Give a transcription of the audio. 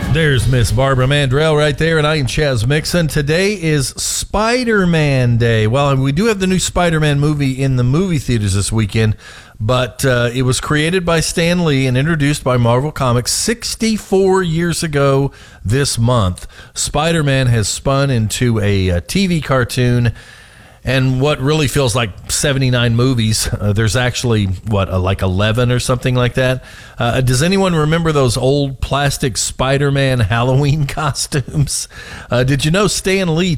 There's Miss Barbara Mandrell right there, and I am Chaz Mixon. Today is Spider-Man Day. Well, we do have the new Spider-Man movie in the movie theaters this weekend, but it was created by Stan Lee and introduced by Marvel Comics 64 years ago this month. Spider-Man has spun into a TV cartoon and what really feels like 79 movies. There's actually, like 11 or something like that. Does anyone remember those old plastic Spider-Man Halloween costumes? Did you know Stan Lee